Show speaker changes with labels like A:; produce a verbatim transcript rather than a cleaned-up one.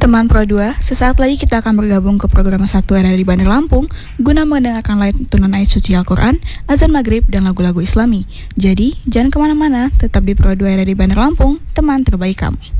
A: Teman Pro dua, sesaat lagi kita akan bergabung ke program satu R R I Bandar Lampung guna mendengarkan lantunan ayat suci Al-Quran, azan maghrib, dan lagu-lagu islami. Jadi, jangan kemana-mana, tetap di Pro dua R R I Bandar Lampung, teman terbaik kamu.